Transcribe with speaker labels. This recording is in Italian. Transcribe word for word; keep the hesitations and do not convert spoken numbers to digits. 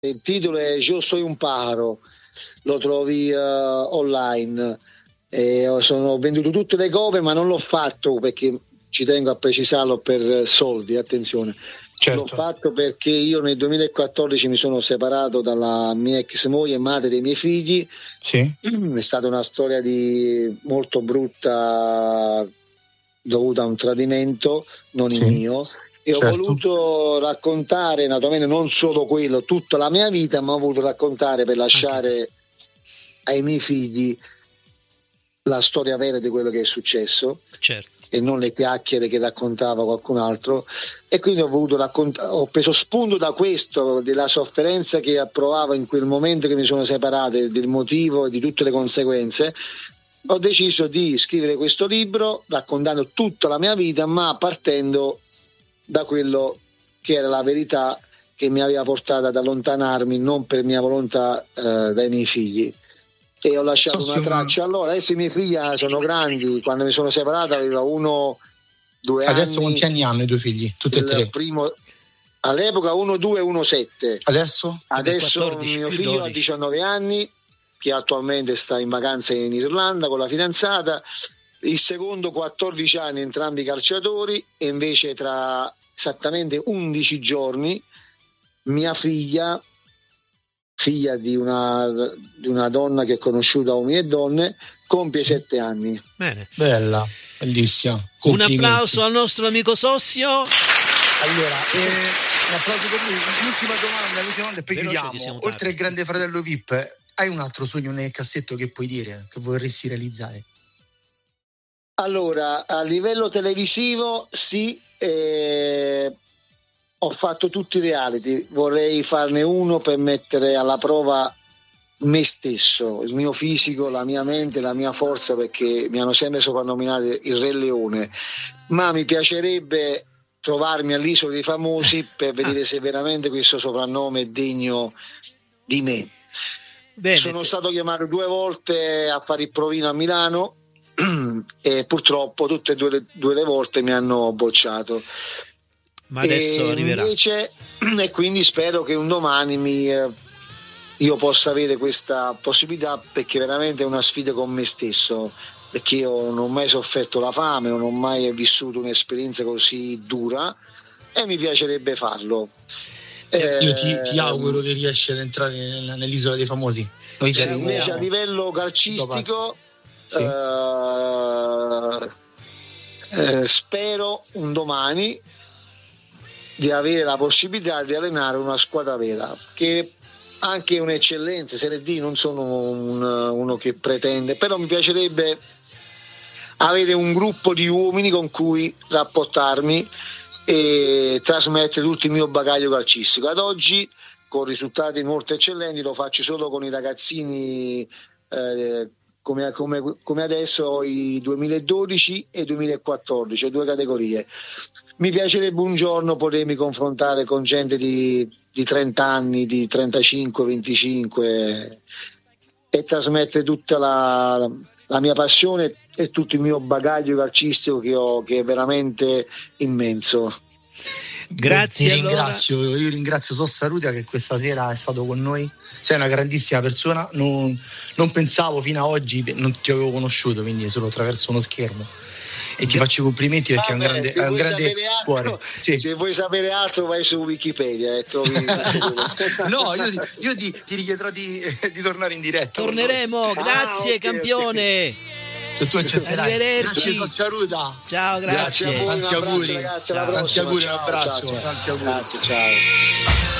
Speaker 1: Il titolo è Yo soy un pájaro, lo trovi uh, online. E sono venduto tutte le copie, ma non l'ho fatto perché ci tengo a precisarlo per soldi, attenzione. Certo. L'ho fatto perché io nel duemilaquattordici mi sono separato dalla mia ex moglie, madre dei miei figli.
Speaker 2: Sì.
Speaker 1: È stata una storia di molto brutta dovuta a un tradimento, non sì. il mio. E certo. ho voluto raccontare, naturalmente non solo quello, tutta la mia vita, ma ho voluto raccontare per lasciare ai miei figli la storia vera di quello che è successo.
Speaker 3: Certo.
Speaker 1: E non le chiacchiere che raccontava qualcun altro, e quindi ho voluto raccontare, ho preso spunto da questo, della sofferenza che provavo in quel momento che mi sono separato, del motivo e di tutte le conseguenze. Ho deciso di scrivere questo libro raccontando tutta la mia vita, ma partendo da quello che era la verità che mi aveva portato ad allontanarmi, non per mia volontà, eh, dai miei figli. E ho lasciato so, una traccia. Allora adesso i miei figli sono grandi, quando mi sono separato aveva uno due
Speaker 2: adesso
Speaker 1: anni.
Speaker 2: Adesso quanti anni hanno i due figli? Tutti e tre?
Speaker 1: Primo, all'epoca uno due e uno sette.
Speaker 2: Adesso?
Speaker 1: Adesso quattordici, mio figlio dodici. Ha diciannove anni, che attualmente sta in vacanza in Irlanda con la fidanzata. Il secondo quattordici anni, entrambi calciatori, e invece tra esattamente undici giorni mia figlia figlia di una, di una donna che ho conosciuto a uomini e donne, compie sì. sette anni.
Speaker 3: Bene.
Speaker 2: Bella, bellissima.
Speaker 3: Un applauso al nostro amico Sossio.
Speaker 2: Allora, eh, un applauso per lui. L'ultima domanda, l'ultima domanda e poi chiudiamo. Oltre al Grande Fratello V I P, hai un altro sogno nel cassetto che puoi dire, che vorresti realizzare?
Speaker 1: Allora, a livello televisivo sì, eh, ho fatto tutti i reality, vorrei farne uno per mettere alla prova me stesso, il mio fisico, la mia mente, la mia forza, perché mi hanno sempre soprannominato il Re Leone, ma mi piacerebbe trovarmi all'Isola dei Famosi per vedere se veramente questo soprannome è degno di me. Bene. Sono stato chiamato due volte a fare il provino a Milano e purtroppo tutte e due, due le volte mi hanno bocciato.
Speaker 3: Ma adesso
Speaker 1: e
Speaker 3: arriverà.
Speaker 1: Invece, e quindi spero che un domani mi, eh, io possa avere questa possibilità, perché veramente è una sfida con me stesso, perché io non ho mai sofferto la fame, non ho mai vissuto un'esperienza così dura e mi piacerebbe farlo.
Speaker 2: Eh, io ti, ti auguro che riesci ad entrare nell'Isola dei Famosi. Noi
Speaker 1: sì, invece a livello calcistico sì. eh, eh, spero un domani di avere la possibilità di allenare una squadra vera, che anche un'eccellenza, Serie D, non sono un, uno che pretende, però mi piacerebbe avere un gruppo di uomini con cui rapportarmi e trasmettere tutto il mio bagaglio calcistico. Ad oggi, con risultati molto eccellenti, lo faccio solo con i ragazzini, eh, come, come, come adesso i duemiladodici e duemilaquattordici, due categorie. Mi piacerebbe un giorno potermi confrontare con gente di, di trenta anni, di trentacinque, venticinque e trasmettere tutta la, la mia passione e tutto il mio bagaglio calcistico che ho, che è veramente immenso.
Speaker 3: Grazie.
Speaker 2: Ti ringrazio, allora. Io ringrazio Sossa Rudia che questa sera è stato con noi. Sei una grandissima persona. Non, non pensavo fino a oggi, non ti avevo conosciuto, quindi solo attraverso uno schermo. E ti faccio i complimenti perché Vabbè, è un grande, è un grande altro, cuore. Sì.
Speaker 1: Se vuoi sapere altro vai su Wikipedia e trovi...
Speaker 2: No, io, io ti, ti richiederò di, di tornare in diretta.
Speaker 3: Torneremo, grazie ah, okay, campione.
Speaker 2: Okay. Se tu accetterai. Grazie Sossa Rudia.
Speaker 3: Ciao, grazie.
Speaker 1: Grazie a voi,
Speaker 2: tanti auguri.
Speaker 1: Ragazzi, alla
Speaker 2: tanti
Speaker 1: prossima.
Speaker 2: auguri,
Speaker 1: Ciao,
Speaker 2: un abbraccio.
Speaker 1: Ciao, ciao.
Speaker 2: Tanti auguri.
Speaker 1: Grazie, ciao.